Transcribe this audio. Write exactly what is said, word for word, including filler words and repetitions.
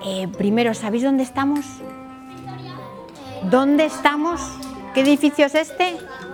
Eh, primero, ¿sabéis dónde estamos? ¿Dónde estamos? ¿Qué edificio es este?